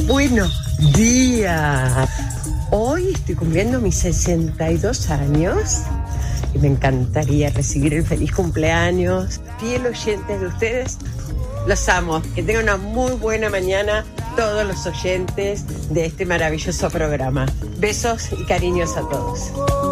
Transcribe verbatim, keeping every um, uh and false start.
Buenos días. Hoy estoy cumpliendo mis sesenta y dos años y me encantaría recibir el feliz cumpleaños. Fiel oyente de ustedes, los amo. Que tengan una muy buena mañana todos los oyentes de este maravilloso programa. Besos y cariños a todos.